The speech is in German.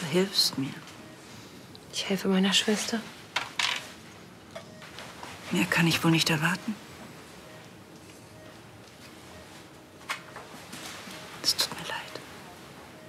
Du hilfst mir. Ich helfe meiner Schwester. Mehr kann ich wohl nicht erwarten. Es tut